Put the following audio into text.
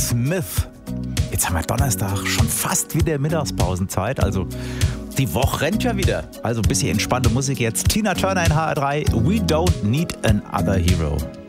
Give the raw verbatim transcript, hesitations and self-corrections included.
Smith. Jetzt haben wir Donnerstag, schon fast wieder Mittagspausenzeit, also die Woche rennt ja wieder. Also ein bisschen entspannte Musik jetzt. Tina Turner in H R drei, We Don't Need Another Hero.